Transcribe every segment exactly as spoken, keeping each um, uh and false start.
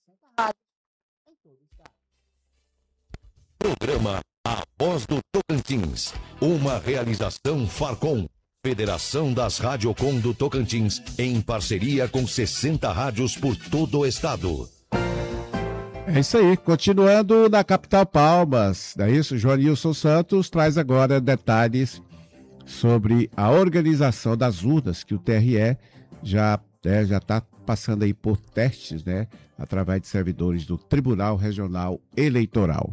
sessenta rádios em todo o estado. Programa A Voz do Tocantins, uma realização Farcom, Federação das Radiocom do Tocantins, em parceria com sessenta rádios por todo o estado. É isso aí, continuando na capital Palmas, não é isso? Joanilson Santos traz agora detalhes sobre a organização das urnas, que o T R E já é, já está passando aí por testes, né, através de servidores do Tribunal Regional Eleitoral.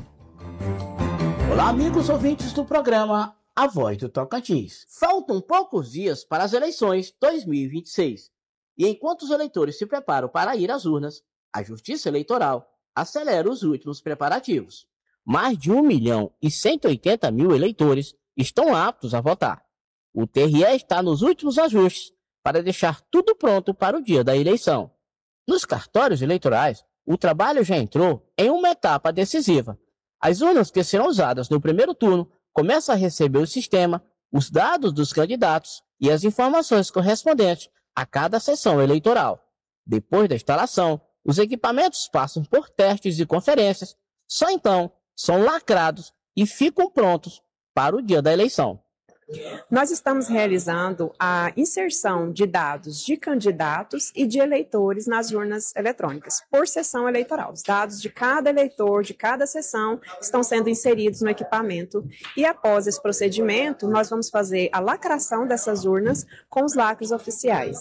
Olá, amigos ouvintes do programa A Voz do Tocantins. Faltam poucos dias para as eleições dois mil e vinte e seis. E enquanto os eleitores se preparam para ir às urnas, a Justiça Eleitoral acelera os últimos preparativos. Mais de um milhão e cento e oitenta mil eleitores estão aptos a votar. O T R E está nos últimos ajustes para deixar tudo pronto para o dia da eleição. Nos cartórios eleitorais, o trabalho já entrou em uma etapa decisiva. As urnas que serão usadas no primeiro turno começam a receber o sistema, os dados dos candidatos e as informações correspondentes a cada sessão eleitoral. Depois da instalação, os equipamentos passam por testes e conferências, só então são lacrados e ficam prontos para o dia da eleição. Nós estamos realizando a inserção de dados de candidatos e de eleitores nas urnas eletrônicas, por sessão eleitoral. Os dados de cada eleitor, de cada sessão, estão sendo inseridos no equipamento e após esse procedimento, nós vamos fazer a lacração dessas urnas com os lacres oficiais.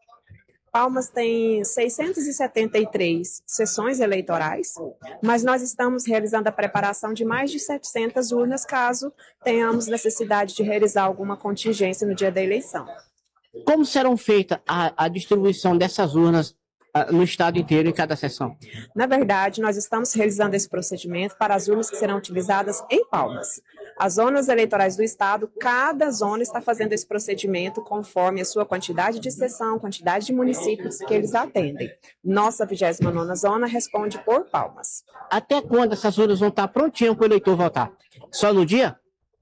Palmas tem seiscentas e setenta e três sessões eleitorais, mas nós estamos realizando a preparação de mais de setecentas urnas, caso tenhamos necessidade de realizar alguma contingência no dia da eleição. Como serão feitas a, a distribuição dessas urnas uh, no estado inteiro em cada sessão? Na verdade, nós estamos realizando esse procedimento para as urnas que serão utilizadas em Palmas. As zonas eleitorais do estado, cada zona está fazendo esse procedimento conforme a sua quantidade de sessão, quantidade de municípios que eles atendem. Nossa vigésima nona zona responde por Palmas. Até quando essas urnas vão estar prontinhas para o eleitor votar? Só no dia?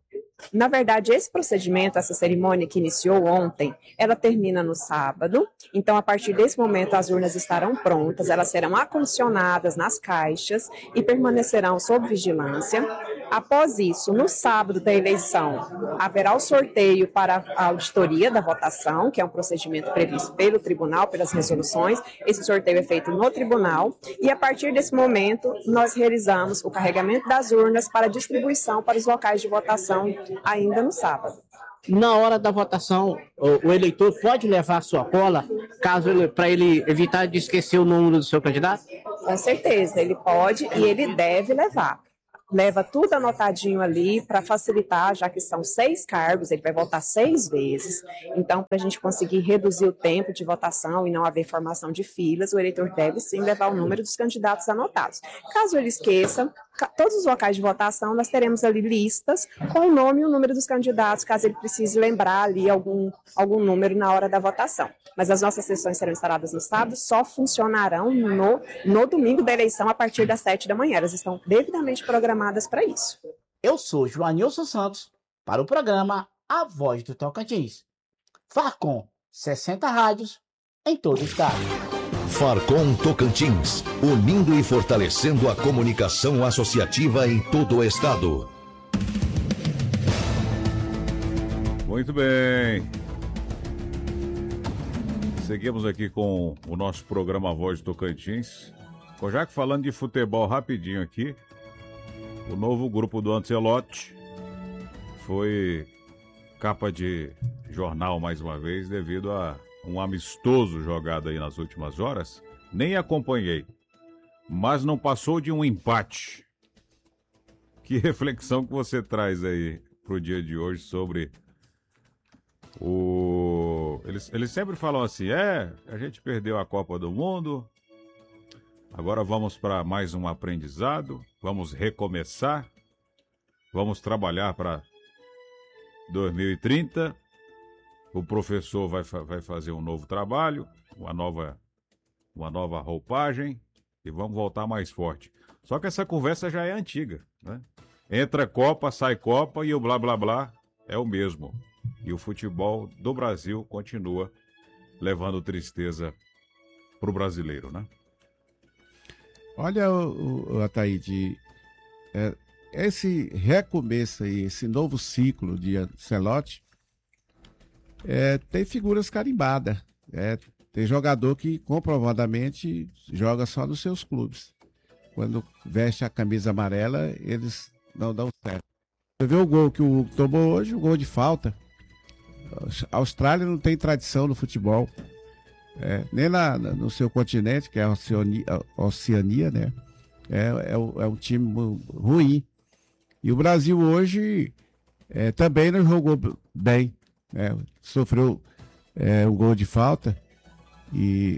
Na verdade, esse procedimento, essa cerimônia que iniciou ontem, ela termina no sábado. Então, a partir desse momento, as urnas estarão prontas, elas serão acondicionadas nas caixas e permanecerão sob vigilância. Após isso, no sábado da eleição, haverá o sorteio para a auditoria da votação, que é um procedimento previsto pelo tribunal, pelas resoluções. Esse sorteio é feito no tribunal e, a partir desse momento, nós realizamos o carregamento das urnas para distribuição para os locais de votação ainda no sábado. Na hora da votação, o, o eleitor pode levar a sua cola, caso ele, para ele evitar de esquecer o número do seu candidato? Com certeza, ele pode e ele deve levar. Leva tudo anotadinho ali para facilitar, já que são seis cargos, ele vai votar seis vezes. Então, para a gente conseguir reduzir o tempo de votação e não haver formação de filas, o eleitor deve sim levar o número dos candidatos anotados. Caso ele esqueça, todos os locais de votação, nós teremos ali listas com o nome e o número dos candidatos, caso ele precise lembrar ali algum, algum número na hora da votação. Mas as nossas sessões serão instaladas no sábado, só funcionarão no, no domingo da eleição a partir das sete da manhã. Elas estão devidamente programadas para isso. Eu sou Joanilson Santos, para o programa A Voz do Tocantins. Farcom, sessenta rádios em todo o estado. Farcom Tocantins, unindo e fortalecendo a comunicação associativa em todo o estado. Muito bem. Seguimos aqui com o nosso programa Voz do Tocantins. Já que falando de futebol rapidinho aqui, o novo grupo do Ancelotti foi capa de jornal mais uma vez devido a um amistoso jogado aí nas últimas horas. Nem acompanhei, mas não passou de um empate. Que reflexão que você traz aí pro dia de hoje sobre o... Eles, eles sempre falam assim, é, a gente perdeu a Copa do Mundo, agora vamos para mais um aprendizado, vamos recomeçar, vamos trabalhar para dois mil e trinta, o professor vai, vai fazer um novo trabalho, uma nova, uma nova roupagem e vamos voltar mais forte. Só que essa conversa já é antiga, né? Entra Copa, sai Copa e o blá blá blá é o mesmo. E o futebol do Brasil continua levando tristeza pro brasileiro, né? Olha, o, o Ataíde, é, esse recomeço aí, esse novo ciclo de Ancelotti, é, tem figuras carimbadas. É, tem jogador que comprovadamente joga só nos seus clubes. Quando veste a camisa amarela, eles não dão certo. Você vê o gol que o Hugo tomou hoje, o gol de falta. A Austrália não tem tradição no futebol, é, nem na, no seu continente, que é a Oceania, a Oceania, né? É, é, é um time ruim. E o Brasil hoje é, também não jogou bem, né? Sofreu é, um gol de falta e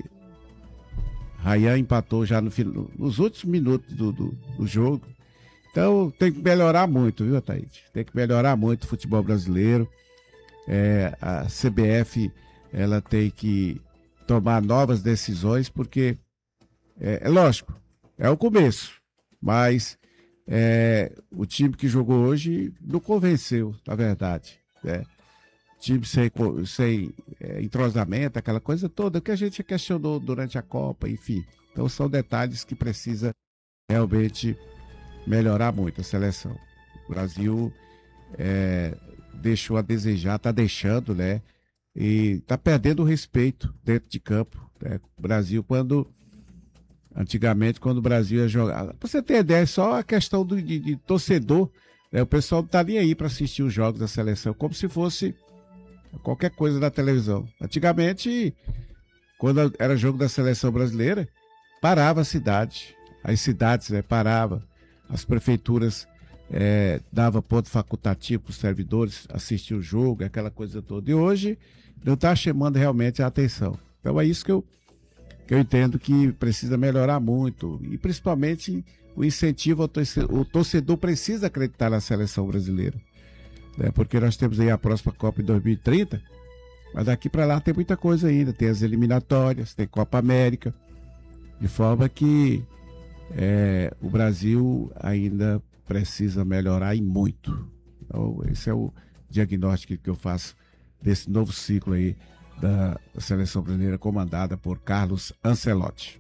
Rayan empatou já no, nos últimos minutos do, do, do jogo. Então tem que melhorar muito, viu, Thaís? Tem que melhorar muito o futebol brasileiro. É, a C B F ela tem que tomar novas decisões, porque é, é lógico, é o começo, mas é, o time que jogou hoje não convenceu, na verdade. Né? Time sem, sem é, entrosamento, aquela coisa toda que a gente questionou durante a Copa, enfim. Então são detalhes que precisa realmente melhorar muito a seleção. O Brasil é, deixou a desejar, está deixando, né? E está perdendo o respeito dentro de campo. Né? O Brasil, quando antigamente, quando o Brasil ia jogar, pra você ter ideia, só a questão do, de, de torcedor, né? O pessoal não está nem aí para assistir os jogos da seleção, como se fosse qualquer coisa da televisão. Antigamente, quando era jogo da seleção brasileira, parava a cidade, as cidades, né, paravam, as prefeituras é, dava ponto facultativo para os servidores assistir o jogo, aquela coisa toda. E hoje não está chamando realmente a atenção. Então é isso que eu, que eu entendo que precisa melhorar muito. E principalmente o incentivo ao torcedor. O torcedor precisa acreditar na seleção brasileira. Né? Porque nós temos aí a próxima Copa em dois mil e trinta, mas daqui para lá tem muita coisa ainda. Tem as eliminatórias, tem Copa América. De forma que é, o Brasil ainda precisa melhorar e muito. Então, esse é o diagnóstico que eu faço desse novo ciclo aí da seleção brasileira comandada por Carlos Ancelotti.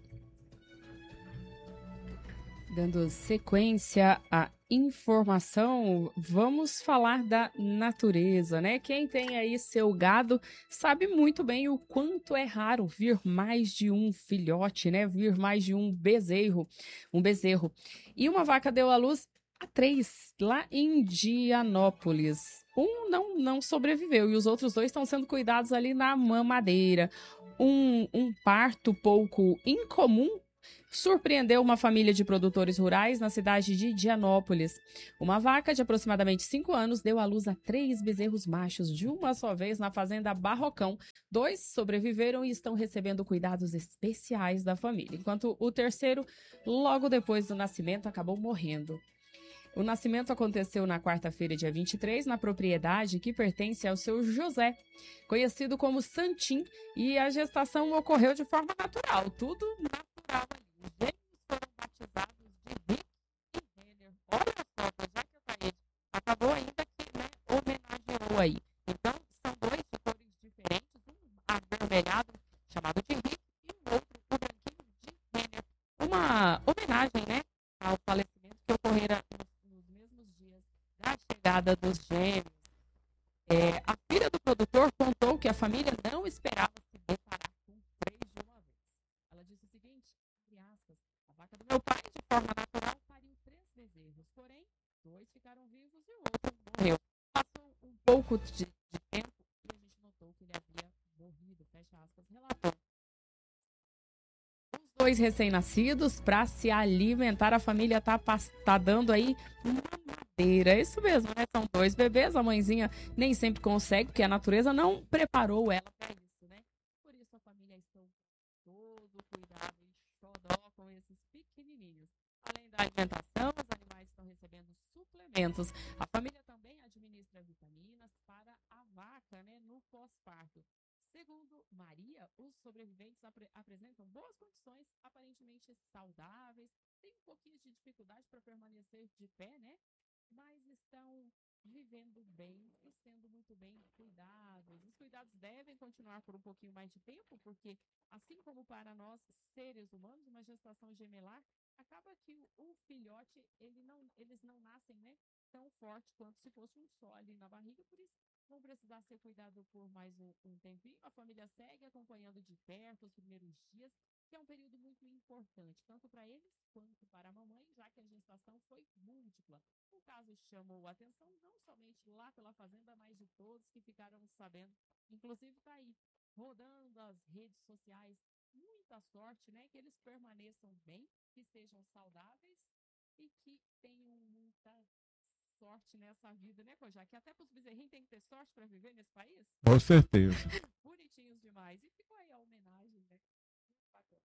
Dando sequência à informação, vamos falar da natureza, né? Quem tem aí seu gado sabe muito bem o quanto é raro vir mais de um filhote, né? Vir mais de um bezerro, um bezerro. E uma vaca deu à luz a três, lá em Indianópolis. Um não, não sobreviveu e os outros dois estão sendo cuidados ali na mamadeira. Um, um parto pouco incomum surpreendeu uma família de produtores rurais na cidade de Indianópolis. Uma vaca de aproximadamente cinco anos deu à luz a três bezerros machos de uma só vez na fazenda Barrocão. Dois sobreviveram e estão recebendo cuidados especiais da família, enquanto o terceiro, logo depois do nascimento, acabou morrendo. O nascimento aconteceu na quarta-feira, dia vinte e três, na propriedade que pertence ao seu José, conhecido como Santim, e a gestação ocorreu de forma natural, tudo natural. Os gêmeos foram batizados de Rick e Renner. Olha só, já que a Thaís acabou ainda que, né, homenageou aí. Então, são dois de cores diferentes, um avermelhado, chamado de Rick, e o outro, o branquinho, de Renner. Uma homenagem, né, ao falecimento que ocorrera nos mesmos dias da chegada dos gêmeos. É, a filha do produtor contou que a família não esperava se deparar com três de uma vez. Ela disse o seguinte, entre aspas, a vaca do meu pai, de forma natural, pariu três bezerros, porém, dois ficaram vivos e o outro morreu. Passou um pouco de, de tempo e a gente notou que ele havia morrido, fecha aspas, relatou. Os dois recém-nascidos, para se alimentar, a família tá, tá dando aí uma madeira. É isso mesmo, né? São dois bebês, a mãezinha nem sempre consegue, porque a natureza não preparou ela para isso, né? Por isso a família está todo cuidado e xodó com esses pequenininhos. Além da alimentação, os animais estão recebendo suplementos. A família também administra vitaminas para a vaca, né, no pós-parto. Segundo Maria, os sobreviventes apre- apresentam boas condições, aparentemente saudáveis, têm um pouquinho de dificuldade para permanecer de pé, né? Mas estão vivendo bem e sendo muito bem cuidados. Os cuidados devem continuar por um pouquinho mais de tempo, porque, assim como para nós, seres humanos, uma gestação gemelar acaba que o, o filhote, ele não, eles não nascem, né, tão forte quanto se fosse um só ali na barriga, por isso vão precisar ser cuidados por mais um, um tempinho. A família segue acompanhando de perto os primeiros dias, que é um período muito importante, tanto para eles quanto para a mamãe, já que a gestação foi múltipla. O caso chamou a atenção não somente lá pela fazenda, mas de todos que ficaram sabendo. Inclusive está aí, rodando as redes sociais. Muita sorte, né? Que eles permaneçam bem, que sejam saudáveis e que tenham muita sorte nessa vida, né, Kojá? Que até para os bezerrinhos tem que ter sorte para viver nesse país. Com certeza. Bonitinhos demais. E ficou aí a homenagem, né? Muito bacana.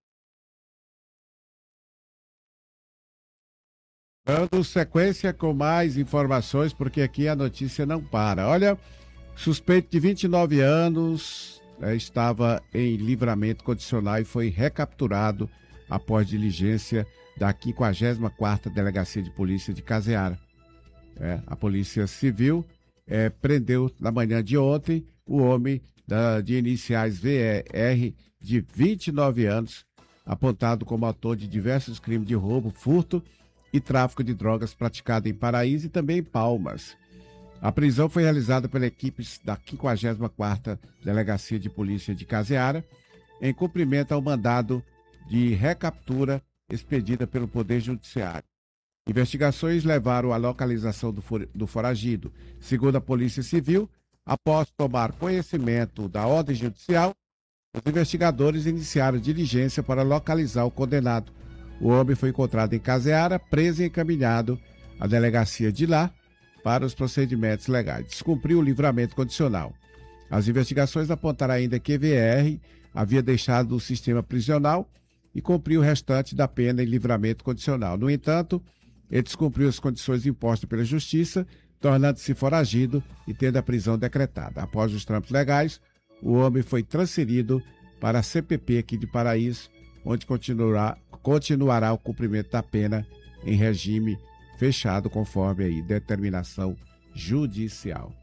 Dando sequência com mais informações, porque aqui a notícia não para. Olha, suspeito de vinte e nove anos eh, estava em livramento condicional e foi recapturado após diligência da quinquagésima quarta Delegacia de Polícia de Caseara. É, a Polícia Civil eh, prendeu na manhã de ontem o homem da, de iniciais V E R de vinte e nove anos, apontado como autor de diversos crimes de roubo, furto e tráfico de drogas praticado em Paraíso e também em Palmas. A prisão foi realizada pela equipe da quinquagésima quarta Delegacia de Polícia de Caseara, em cumprimento ao mandado de recaptura expedida pelo Poder Judiciário. Investigações levaram à localização do, for, do foragido. Segundo a Polícia Civil, após tomar conhecimento da ordem judicial, os investigadores iniciaram diligência para localizar o condenado. O homem foi encontrado em Caseara, preso e encaminhado à delegacia de lá para os procedimentos legais. Descumpriu o livramento condicional. As investigações apontaram ainda que V R havia deixado o sistema prisional e cumpriu o restante da pena em livramento condicional. No entanto, ele descumpriu as condições impostas pela Justiça, tornando-se foragido e tendo a prisão decretada. Após os trâmites legais, o homem foi transferido para a C P P aqui de Paraíso, onde continuará, continuará o cumprimento da pena em regime fechado, conforme aí determinação judicial.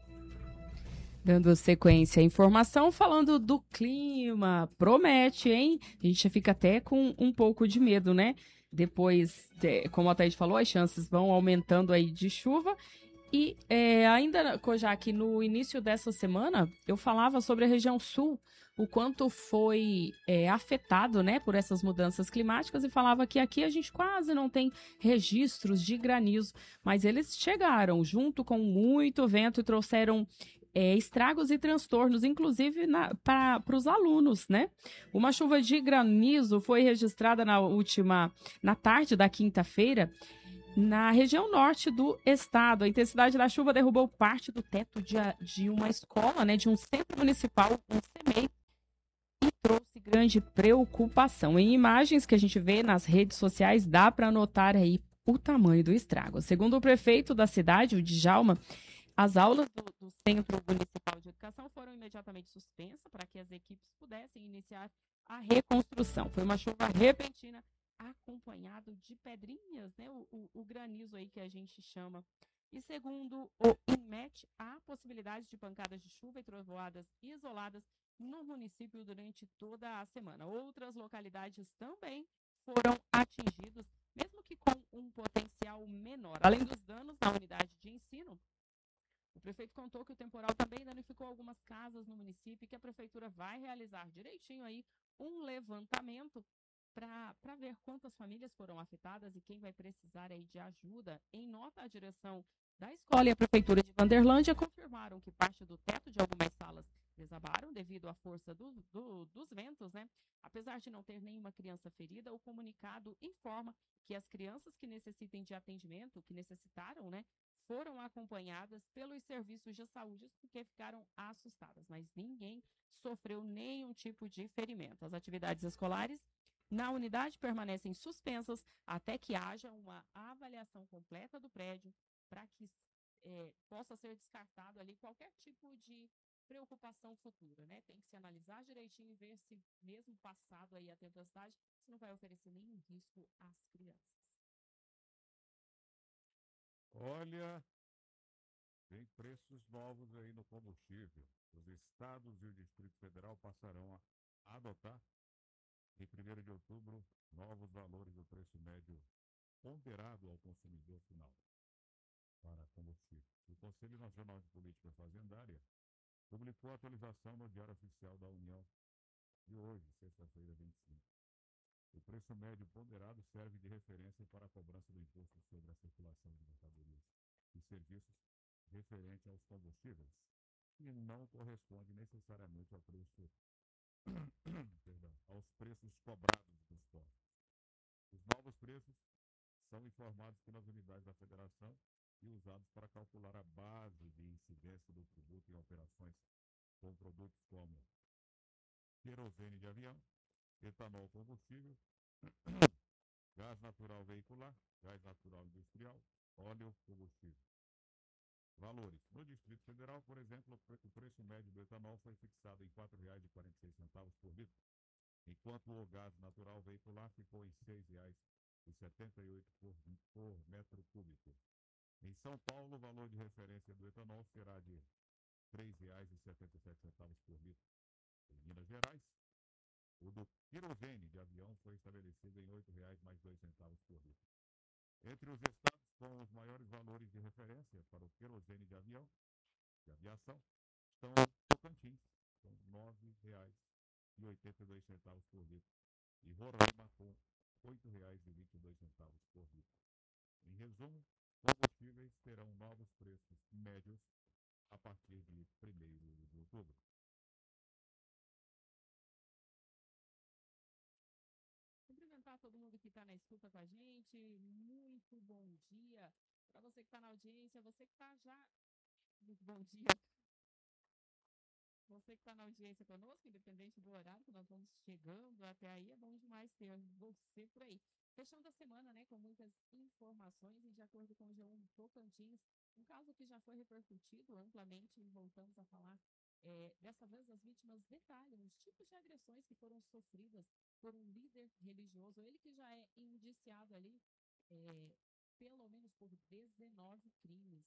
Dando sequência à informação, falando do clima, promete, hein? A gente fica até com um pouco de medo, né? Depois, como a Thaís falou, as chances vão aumentando aí de chuva. E é, ainda, Kojak, no início dessa semana, eu falava sobre a região sul, o quanto foi é, afetado, né, por essas mudanças climáticas, e falava que aqui a gente quase não tem registros de granizo, mas eles chegaram junto com muito vento e trouxeram é, estragos e transtornos, inclusive para os alunos, né? Uma chuva de granizo foi registrada na última, na tarde da quinta-feira, na região norte do estado. A intensidade da chuva derrubou parte do teto de, de uma escola, né, de um centro municipal, um C M E I, e trouxe grande preocupação. Em imagens que a gente vê nas redes sociais, dá para notar aí o tamanho do estrago. Segundo o prefeito da cidade, o Djalma, as aulas do, do Centro Municipal de Educação foram imediatamente suspensas para que as equipes pudessem iniciar a reconstrução. Foi uma chuva repentina, acompanhado de pedrinhas, né? O, o, o granizo aí que a gente chama. E segundo o INMET, há possibilidade de pancadas de chuva e trovoadas isoladas no município durante toda a semana. Outras localidades também foram atingidas, mesmo que com um potencial menor. Além dos danos na unidade de ensino, o prefeito contou que o temporal também danificou algumas casas no município e que a prefeitura vai realizar direitinho aí um levantamento para ver quantas famílias foram afetadas e quem vai precisar aí de ajuda. Em nota, a direção da escola e a prefeitura de Vanderlândia confirmaram que parte do teto de algumas salas desabaram devido à força do, do, dos ventos, né? Apesar de não ter nenhuma criança ferida, o comunicado informa que as crianças que necessitem de atendimento, que necessitaram, né, foram acompanhadas pelos serviços de saúde porque ficaram assustadas, mas ninguém sofreu nenhum tipo de ferimento. As atividades escolares na unidade permanecem suspensas até que haja uma avaliação completa do prédio para que é, possa ser descartado ali qualquer tipo de preocupação futura, né? Tem que se analisar direitinho e ver se mesmo passado aí a tempestade, se não vai oferecer nenhum risco às crianças. Olha, tem preços novos aí no combustível. Os estados e o Distrito Federal passarão a adotar em primeiro de outubro novos valores do preço médio ponderado ao consumidor final para combustível. O Conselho Nacional de Política Fazendária publicou a atualização no Diário Oficial da União de hoje, sexta-feira, vinte e cinco. O preço médio ponderado serve de referência para a cobrança do imposto sobre a circulação de mercadorias e serviços referente aos combustíveis e não corresponde necessariamente ao preço, perdão, aos preços cobrados dos postos. Os novos preços são informados pelas unidades da federação e usados para calcular a base de incidência do tributo em operações com produtos como querosene de avião, etanol combustível, gás natural veicular, gás natural industrial, óleo combustível. Valores. No Distrito Federal, por exemplo, o preço médio do etanol foi fixado em quatro reais e quarenta e seis centavos por litro, enquanto o gás natural veicular ficou em seis reais e setenta e oito centavos por, por metro cúbico. Em São Paulo, o valor de referência do etanol será de três reais e setenta e sete centavos por litro. Em Minas Gerais, o do querosene de avião foi estabelecido em oito reais mais dois centavos por litro. Entre os estados com os maiores valores de referência para o querosene de avião, de aviação, estão Tocantins, com nove reais e oitenta e dois centavos por litro, e Roraima, com oito reais e vinte e dois centavos por litro. Em resumo, combustíveis terão novos preços médios a partir de primeiro de outubro. Cumprimentar todo mundo que está na escuta com a gente. Muito bom dia. Para você que está na audiência, você que está já. Muito bom dia. Você que está na audiência conosco, independente do horário que nós vamos chegando até aí, é bom demais ter você por aí. Fechando a semana, né, com muitas informações e de acordo com o G um Tocantins, um caso que já foi repercutido amplamente, e voltamos a falar, é, dessa vez as vítimas detalham os tipos de agressões que foram sofridas por um líder religioso, ele que já é indiciado ali, é, pelo menos por dezenove crimes.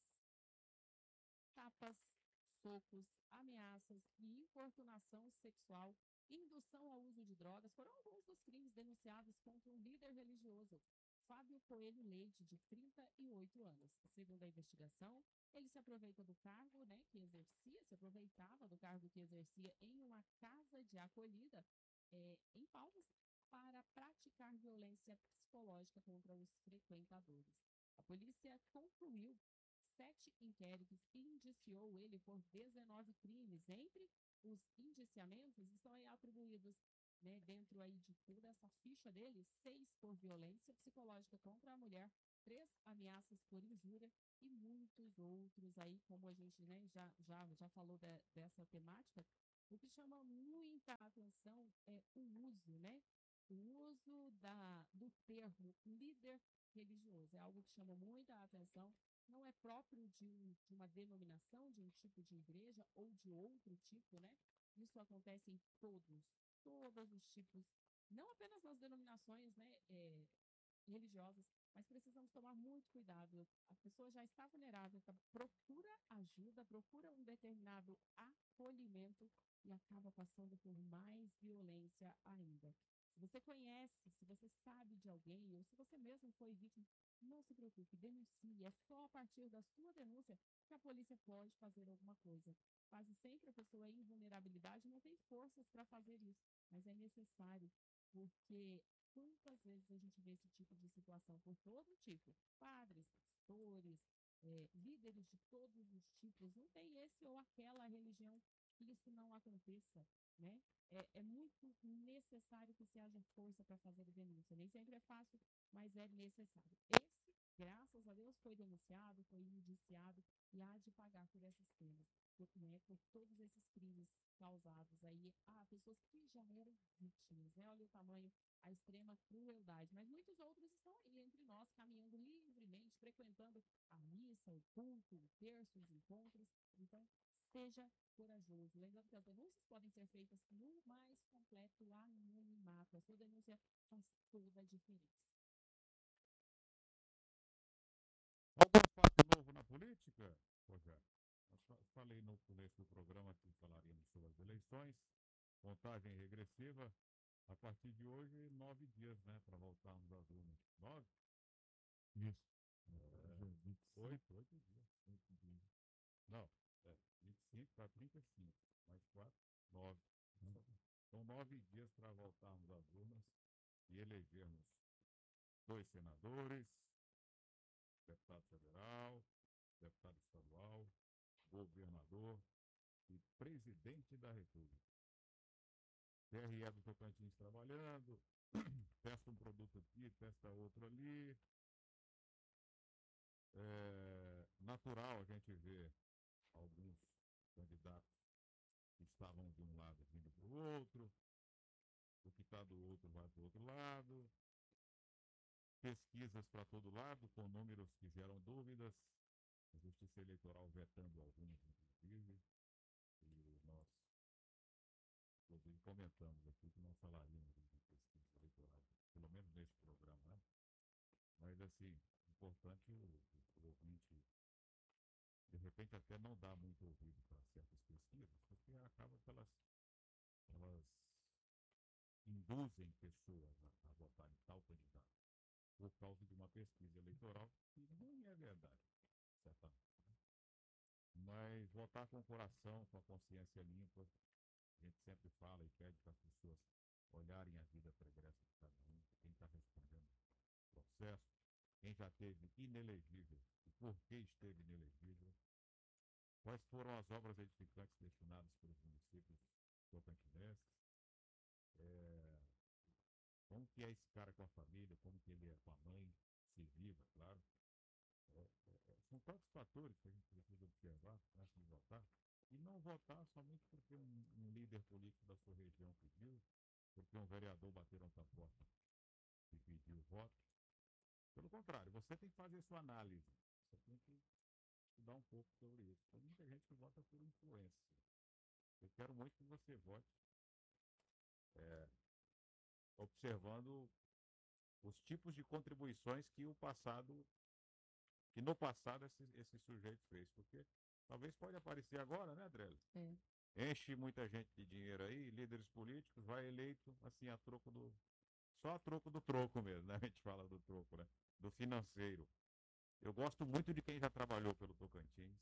Tapas, socos, ameaças e importunação sexual, indução ao uso de drogas foram alguns dos crimes denunciados contra um líder religioso, Fábio Coelho Leite, de trinta e oito anos. Segundo a investigação, ele se aproveita do cargo, né, que exercia, se aproveitava do cargo que exercia em uma casa de acolhida é, em Palmas para praticar violência psicológica contra os frequentadores. A polícia concluiu sete inquéritos e indiciou ele por dezenove crimes. Entre os indiciamentos estão aí atribuídos, né, dentro aí de toda essa ficha dele, seis por violência psicológica contra a mulher, três ameaças por injúria e muitos outros aí, como a gente, né, já, já, já falou de, dessa temática. O que chama muita atenção é o uso, né? O uso da, do termo líder religioso. É algo que chama muita atenção. Não é próprio de, um, de uma denominação, de um tipo de igreja ou de outro tipo, né? Isso acontece em todos, todos os tipos, não apenas nas denominações, né, é, religiosas, mas precisamos tomar muito cuidado. A pessoa já está vulnerável, tá? Procura ajuda, procura um determinado acolhimento e acaba passando por mais violência ainda. Se você conhece, se você sabe de alguém, ou se você mesmo foi vítima, não se preocupe, denuncie. É só a partir da sua denúncia que a polícia pode fazer alguma coisa. Quase sempre a pessoa em vulnerabilidade não tem forças para fazer isso, mas é necessário, porque quantas vezes a gente vê esse tipo de situação por todo tipo, padres, pastores, é, líderes de todos os tipos, não tem esse ou aquela religião que isso não aconteça, né? É, é muito necessário que se haja força para fazer a denúncia. Nem sempre é fácil, mas é necessário. Esse, graças a Deus, foi denunciado, foi indiciado e há de pagar por essas penas, por, né, por todos esses crimes causados aí a pessoas que já eram vítimas, né? Olha o tamanho, a extrema crueldade. Mas muitos outros estão aí entre nós, caminhando livremente, frequentando a missa, o culto, o terço, os encontros. Então, seja corajoso. Lembrando que as denúncias podem ser feitas no mais completo anonimato. A sua denúncia faz toda a diferença. Algum fato novo na política, Rogério? Eu falei no começo do programa que falaríamos sobre as eleições, contagem regressiva. A partir de hoje, nove dias, né, para voltarmos às urnas. Nove? Isso. É, vinte e cinco, oito dias. oito dias. Não, é, vinte e cinco para trinta e cinco, mais quatro, nove. São nove dias para voltarmos às urnas e elegermos dois senadores, deputado federal, deputado estadual, governador e presidente da República. T R E do Tocantins trabalhando, testa um produto aqui, testa outro ali. É natural a gente ver alguns candidatos que estavam de um lado vindo para o outro, o que está do outro vai para o outro lado, pesquisas para todo lado, com números que geram dúvidas, a Justiça Eleitoral vetando alguns, inclusive, e nós, inclusive, comentamos aqui que não falaríamos de pesquisa eleitoral, pelo menos neste programa, né? Mas, assim, importante o, o ouvinte, de repente, até não dá muito ouvido para certas pesquisas, porque acaba que elas, elas induzem pessoas a, a votar em tal candidato por causa de uma pesquisa eleitoral que não é verdade, certamente. Mas votar com o coração, com a consciência limpa, a gente sempre fala e pede para as pessoas olharem a vida pregressa de cada um, quem está respondendo o processo, quem já teve inelegível e por que esteve inelegível, quais foram as obras edificantes destinadas pelos municípios tocantinenses, é, como que é esse cara com a família, como que ele é com a mãe, se viva, claro. É, é, são tantos fatores que a gente precisa observar antes de votar, e não votar somente porque um, um líder político da sua região pediu, porque um vereador bateu na sua porta e pediu o voto. Pelo contrário, você tem que fazer sua análise, você tem que estudar um pouco sobre isso. Tem muita gente que vota por influência. Eu quero muito que você vote é, observando os tipos de contribuições que o passado, que no passado esse, esse sujeito fez, porque talvez pode aparecer agora, né, Adriele? É. Enche muita gente de dinheiro aí, líderes políticos, vai eleito, assim, a troco do, só a troco do troco mesmo, né? A gente fala do troco, né? Do financeiro. Eu gosto muito de quem já trabalhou pelo Tocantins,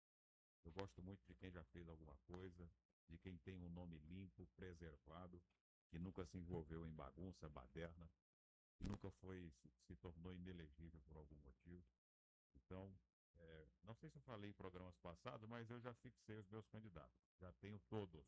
eu gosto muito de quem já fez alguma coisa, de quem tem um nome limpo, preservado, que nunca se envolveu em bagunça, baderna, que nunca foi, se, se tornou inelegível por algum motivo. Então, é, não sei se eu falei em programas passados, mas eu já fixei os meus candidatos. Já tenho todos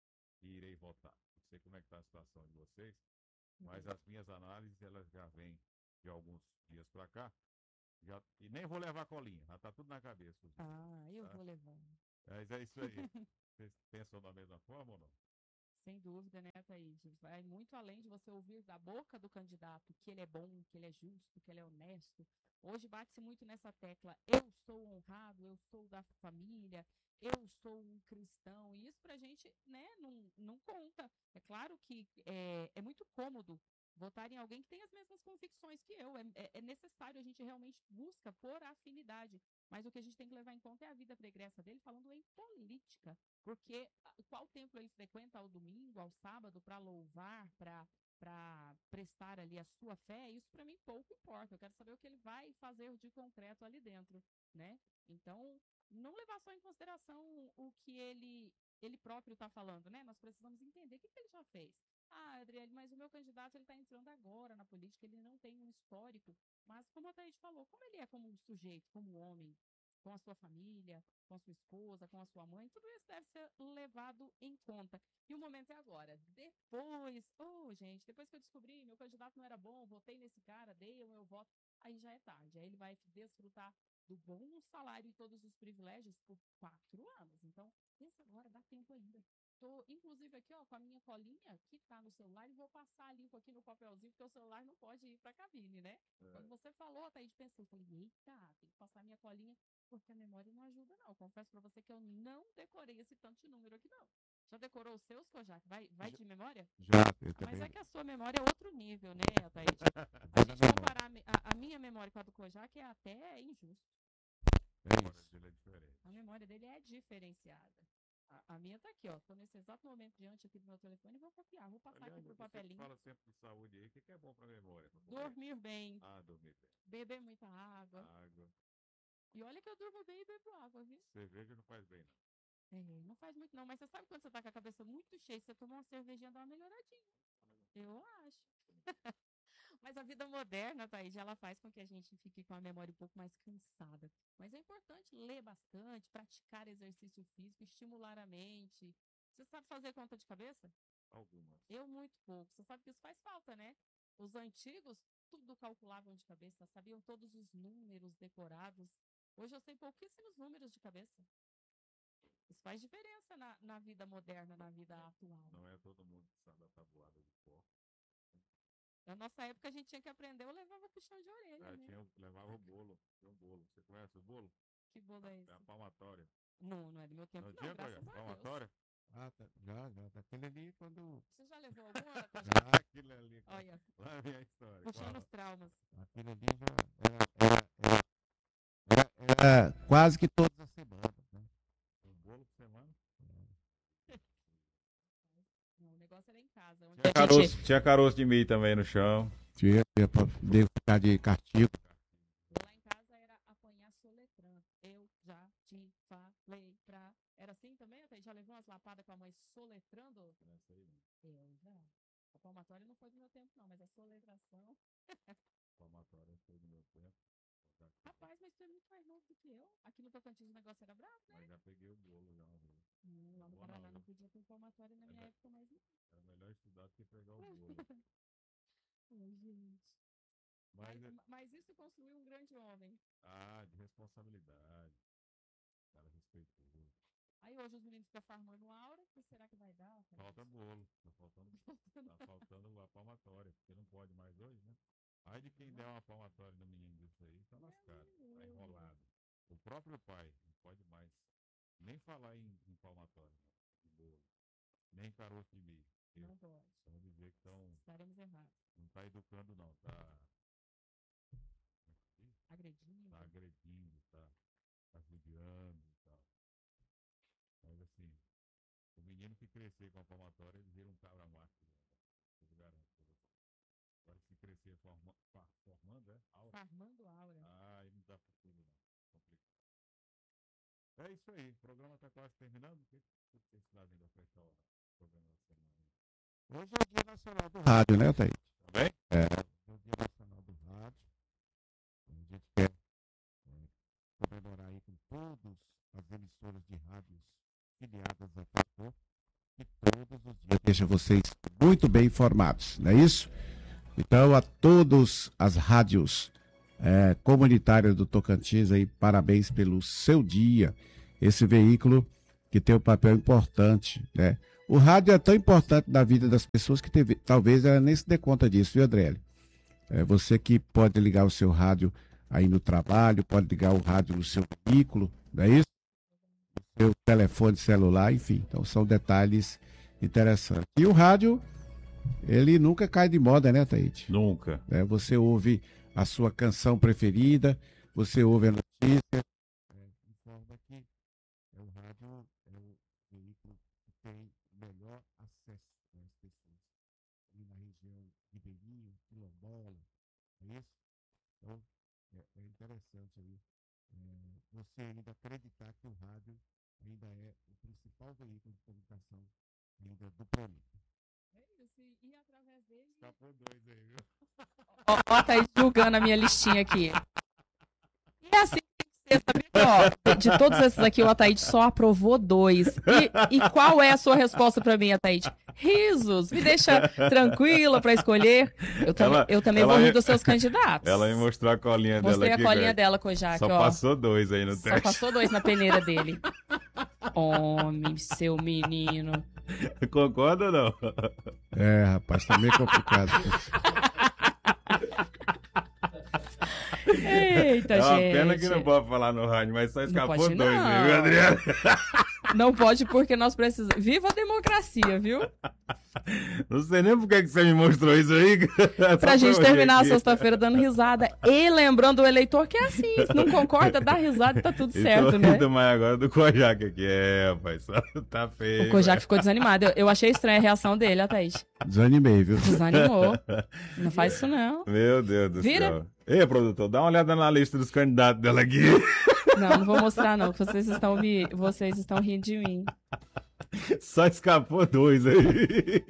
e irei votar. Não sei como é que está a situação de vocês, mas as minhas análises, elas já vêm de alguns dias para cá. Já, e nem vou levar colinha, já está tudo na cabeça. Ah, eu tá? vou levando. Mas é isso aí. Vocês pensam da mesma forma ou não? Sem dúvida, né, Thaís? Vai muito além de você ouvir da boca do candidato que ele é bom, que ele é justo, que ele é honesto. Hoje bate-se muito nessa tecla, eu sou honrado, eu sou da família, eu sou um cristão. E isso pra gente, né, não, não conta. É claro que é, é muito cômodo votar em alguém que tem as mesmas convicções que eu. É, é necessário, a gente realmente busca por afinidade. Mas o que a gente tem que levar em conta é a vida pregressa dele, falando em política. Porque qual templo ele frequenta ao domingo, ao sábado, para louvar, para para prestar ali a sua fé, isso para mim pouco importa. Eu quero saber o que ele vai fazer de concreto ali dentro, né? Então, não levar só em consideração o que ele ele próprio está falando, né? Nós precisamos entender o que, que ele já fez. Ah, Adriele, mas o meu candidato ele está entrando agora na política, ele não tem um histórico. Mas, como a Thaís falou, como ele é como um sujeito, como um homem, com a sua família, com a sua esposa, com a sua mãe, tudo isso deve ser levado em conta. E o momento é agora. Depois, oh, gente, depois que eu descobri, meu candidato não era bom, votei nesse cara, dei o meu voto, aí já é tarde. Aí ele vai desfrutar do bom salário e todos os privilégios por quatro anos. Então, pensa agora, dá tempo ainda. Tô, inclusive, aqui, ó, com a minha colinha que tá no celular e vou passar limpo aqui no papelzinho, porque o celular não pode ir pra cabine, né? É. Quando você falou, Thaís, pensei, eu falei, eita, tem que passar minha colinha, porque a memória não ajuda, não. Confesso pra você que eu não decorei esse tanto de número aqui, não. Já decorou os seus, Kojak? Vai, vai de memória? Já, eu ah, também. Mas é que a sua memória é outro nível, né, Thaís? A gente comparar a, a minha memória com a do Kojak é até injusto. É isso. A memória dele é diferente. A memória dele é diferenciada. A, a minha tá aqui, ó. Tô nesse exato momento diante aqui do meu telefone e vou copiar. Vou passar Aliás, aqui pro você papelinho. fala sempre de saúde aí, o que, que é bom pra memória? Pra poder- Dormir bem, Ah, dormir bem. beber muita água. Água. E olha que eu durmo bem e bebo água, viu? Cerveja não faz bem, não. É, não faz muito não, mas você sabe quando você tá com a cabeça muito cheia, você toma uma cervejinha, dá uma melhoradinha. Eu acho. Mas a vida moderna, Thaís, ela faz com que a gente fique com a memória um pouco mais cansada. Mas é importante ler bastante, praticar exercício físico, estimular a mente. Você sabe fazer conta de cabeça? Algumas. Eu muito pouco. Você sabe que isso faz falta, né? Os antigos, tudo calculavam de cabeça, sabiam todos os números decorados. Hoje eu sei pouquíssimos números de cabeça. Isso faz diferença na, na vida moderna, na vida atual. Não é todo mundo que sabe a tabuada de pó. Na nossa época a gente tinha que aprender, eu levava puxão de orelha, Já né? tinha, levava o bolo. Tinha um bolo. Você conhece o bolo? Que bolo é esse? É a palmatória. Não, não é do meu tempo, Não não, tinha, graças Colega? a Deus. Palmatória? Ah, tá. Já, já. Daquele ali quando. Você já levou alguma? Ah, aquilo ali. cara. Olha, Lá vem a história. puxando Fala. os traumas. Aquele ali já era, era, era, era, era quase que todas as semanas, né? Um bolo por semana? Não, o negócio era em casa. Onde Tinha a gente... caroço, tinha caroço de milho também no chão. Tinha, tinha pra poder ficar de castigo. Lá em casa era apanhar soletrando. Eu já te falei pra... Era assim também? Até já levou umas lapadas com a mãe soletrando? Essa aí, né? Eu já. A palmatória não foi do meu tempo, não, mas a soletração... Palmatória foi do meu tempo. Rapaz, mas tu é muito mais novo do que eu. Aqui no Tocantins o negócio era bravo, né? Mas já peguei o bolo já uma vez. Hum, lá no Boa Paraná não, não viu? podia ter palmatória na minha É, época, mas não. Era melhor estudar do que pegar o bolo. Ô, gente. Mas, Mas, é- mas isso construiu um grande homem. ah, de responsabilidade. Cara respeitoso. Aí hoje os meninos ficam farmando aura. O que será que vai dar? Thaís? Falta bolo. Tá faltando, tá faltando a palmatória. Porque não pode mais hoje, né? Aí de quem der uma palmatória no menino disso aí, tá lascado. Tá enrolado. O próprio pai não pode mais nem falar em, em palmatória, de bolo. Nem caroço de milho. Não pode. Vamos dizer que tão, Estaremos errados. não tá educando, não. Tá, Agredindo. tá agredindo, tá, tá judiando e tal. Mas assim, o menino que crescer com a palmatória, ele vira um cabra macho. Né? Eu garanto pra você. Agora se crescer forma, fa- formando, é? Aura. Farmando aura. Ah, aí não dá pra tudo, não. Complicado. É isso aí, o programa tá quase terminando. O que que você está vindo a fechar o programa da semana? Hoje é o Dia Nacional do Rádio, né, Thaís? Tá bem? É, é o Dia Nacional do Rádio. A gente quer é, comemorar aí com todas as emissoras de rádios filiadas à Facom, que todos os dias deixa vocês muito bem informados, não é isso? Então, a todas as rádios é, comunitárias do Tocantins, aí, parabéns pelo seu dia. Esse veículo que tem um papel importante, né? O rádio é tão importante na vida das pessoas que teve, talvez ela nem se dê conta disso, viu, Adriele? É você que pode ligar o seu rádio aí no trabalho, pode ligar o rádio no seu veículo, não é isso? No seu telefone celular, enfim. Então, são detalhes interessantes. E o rádio, ele nunca cai de moda, né, Taíde? Nunca. É, você ouve a sua canção preferida, você ouve a notícia. É, informa que é o rádio é o veículo que tem melhor acesso às pessoas. Ali na região ribeirinha, quilombola, é isso? Então, é, é interessante aí é, você ainda acreditar que o rádio ainda é o principal veículo de comunicação ainda do planeta. É isso. E, e através dele... Escapou dois aí, viu? Ó, ó, tá aí julgando a minha listinha aqui. E é assim que tem que ser, sabe? Ó, de todos esses aqui, o Ataíde só aprovou dois. E, e qual é a sua resposta pra mim, Ataíde? Risos. Me deixa tranquila pra escolher. Eu, tam Ela- eu também ela vou rir me- dos seus candidatos. Ela me mostrou a colinha dela Mostrei aqui. a colinha cara. dela, Kojak, Só ó. passou dois aí no Só teste. passou dois na peneira dele. Homem, seu menino. Concorda ou não? É, rapaz, tá meio complicado. Eita, É uma gente. pena que não pode falar no rádio, mas só escapou pode dois não. aí, viu, Adriano? Não pode porque nós precisamos... Viva a democracia, viu? Não sei nem por que que você me mostrou isso aí. Pra Pra gente terminar a sexta-feira dando risada e lembrando o eleitor que é assim, se não concorda, dá risada e tá tudo certo, Tô né? rindo mais agora do Kojak aqui. É, rapaz, só tá feio. O Kojak ficou desanimado. Eu, eu achei estranha a reação dele, a Thaís. Desanimei, viu? Desanimou. Não faz isso, não. Meu Deus do Vira. céu. Ei, produtor, dá uma olhada na lista dos candidatos dela aqui. Não, não vou mostrar, não, que vocês estão me. Vocês estão rindo de mim. Só escapou dois aí.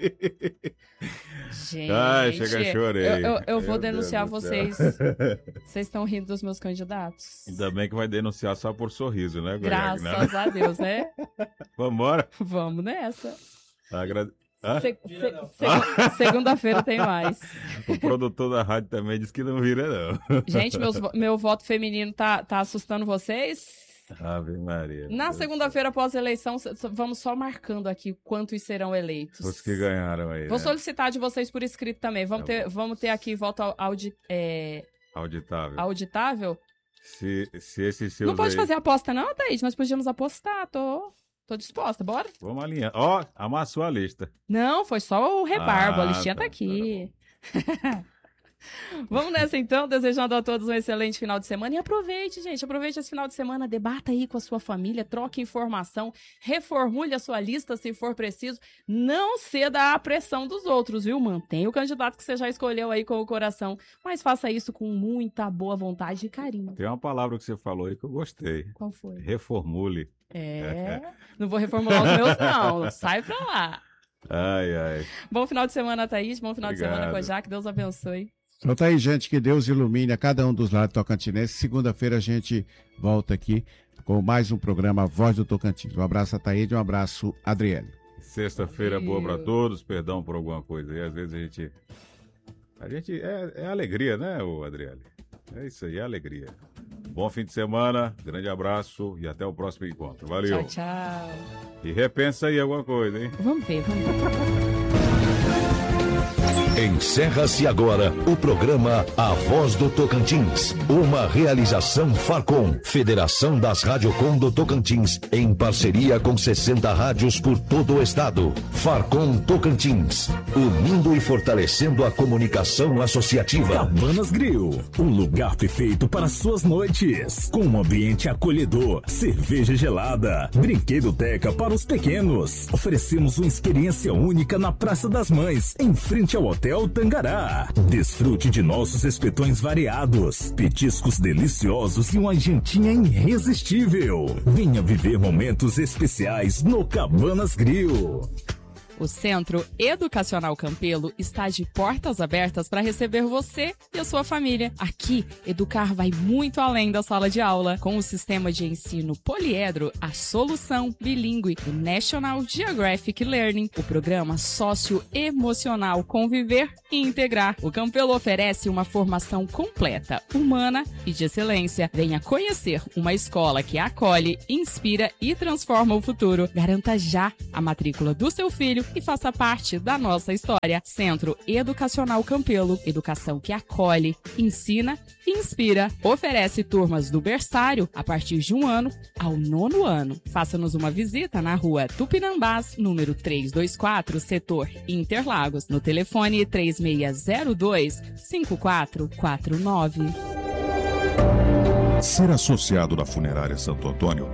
Gente. Ai, chega, chorei. Eu, eu, eu vou Meu denunciar Deus do vocês. céu. Vocês estão rindo dos meus candidatos. Ainda bem que vai denunciar só por sorriso, né, Kojak? Graças a Deus, né? Vambora. Vamos nessa. Agra... Hã? Se- se- se- Segunda-feira tem mais. O produtor da rádio também disse que não vira, não. Gente, meus vo- meu voto feminino tá, tá assustando vocês? Ave Maria. Na Deus. segunda-feira pós-eleição, s- s- vamos só marcando aqui quantos serão eleitos. Os que ganharam aí. Vou né? solicitar de vocês por escrito também. Vamos, Tá ter, bom. vamos ter aqui voto au- audi, é, Auditável. auditável. Se, se esses seus Não pode aí... fazer aposta não, Thaís? Nós podíamos apostar. Tô, tô disposta, bora? Vamos alinhar. Ó, amassou a lista. Não, foi só o rebarbo. Ah, a listinha tá, tá aqui. Vamos nessa então, desejando a todos um excelente final de semana. E aproveite, gente, aproveite esse final de semana, debata aí com a sua família, troque informação, reformule a sua lista se for preciso. Não ceda à pressão dos outros, viu? Mantenha o candidato que você já escolheu aí com o coração, mas faça isso com muita boa vontade e carinho. Tem uma palavra que você falou aí que eu gostei. Qual foi? Reformule. É, não vou reformular os meus não, sai pra lá. Ai, ai. Bom final de semana, Thaís, bom final de Obrigado. semana, Kojak, Deus abençoe. Então tá aí, gente, que Deus ilumine a cada um dos lados tocantinenses. Segunda-feira a gente volta aqui com mais um programa Voz do Tocantins. Um abraço a Taíde, um abraço a Adriele. Sexta-feira boa pra Valeu. todos. Perdão por alguma coisa aí. Às vezes a gente... A gente... É, é alegria, né, ô Adriele? É isso aí, é alegria. Bom fim de semana, grande abraço e até o próximo encontro. Valeu. Tchau, tchau. E repensa aí alguma coisa, hein? Vamos ver, vamos ver. Encerra-se agora o programa A Voz do Tocantins, uma realização Farcom, Federação das Radiocom do Tocantins, em parceria com sessenta rádios por todo o estado. Farcom Tocantins, unindo e fortalecendo a comunicação associativa. Cabanas Grill, um lugar perfeito para suas noites, com um ambiente acolhedor, cerveja gelada, brinquedoteca para os pequenos. Oferecemos uma experiência única na Praça das Mães, em frente ao Hotel Tangará. Desfrute de nossos espetões variados, petiscos deliciosos e uma jantinha irresistível. Venha viver momentos especiais no Cabanas Grill. O Centro Educacional Campelo está de portas abertas para receber você e a sua família. Aqui, educar vai muito além da sala de aula. Com o sistema de ensino poliedro, a solução bilíngue do National Geographic Learning, o programa socioemocional Conviver e Integrar. O Campelo oferece uma formação completa, humana e de excelência. Venha conhecer uma escola que acolhe, inspira e transforma o futuro. Garanta já a matrícula do seu filho e faça parte da nossa história. Centro Educacional Campelo, educação que acolhe, ensina e inspira. Oferece turmas do berçário a partir de um ano ao nono ano. Faça-nos uma visita na rua Tupinambás, número trezentos e vinte e quatro, setor Interlagos, no telefone três seis zero dois, cinco quatro quatro nove. Ser associado da Funerária Santo Antônio